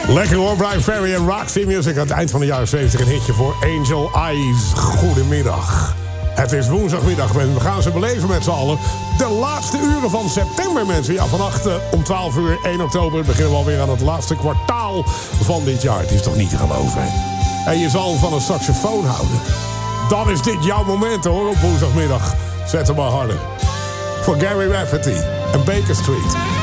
Lekker hoor, Brian Ferry en Roxy Music. Aan het eind van de jaren 70 een hitje voor Angel Eyes. Goedemiddag. Het is woensdagmiddag en we gaan ze beleven met z'n allen. De laatste uren van september, mensen. Ja, vannacht om 12 uur, 1 oktober... beginnen we alweer aan het laatste kwartaal van dit jaar. Het is toch niet te geloven, hè? En je zal van een saxofoon houden. Dan is dit jouw moment, hoor, op woensdagmiddag. Zet hem maar harder. Voor Gary Rafferty en Baker Street.